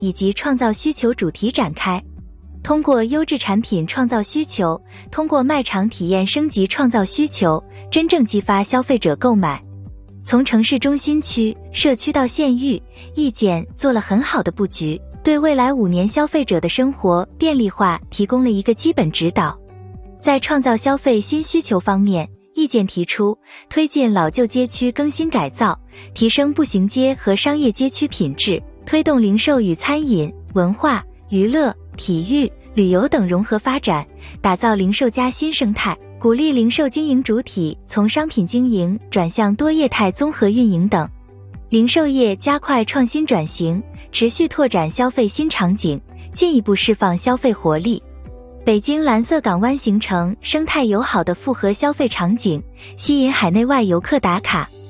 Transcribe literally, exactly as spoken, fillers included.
以及创造需求主题展开。通过优质产品创造需求，通过卖场体验升级创造需求，真正激发消费者购买。从城市中心区、社区到县域，易简做了很好的布局，对未来五年消费者的生活便利化提供了一个基本指导。在创造消费新需求方面，易简提出推进老旧街区更新改造，提升步行街和商业街区品质，推动零售与餐饮、文化、娱乐、体育、旅游等融合发展，打造零售加新生态，鼓励零售经营主体从商品经营转向多业态综合运营等。零售业加快创新转型，持续拓展消费新场景，进一步释放消费活力。北京蓝色港湾形成生态友好的复合消费场景，吸引海内外游客打卡。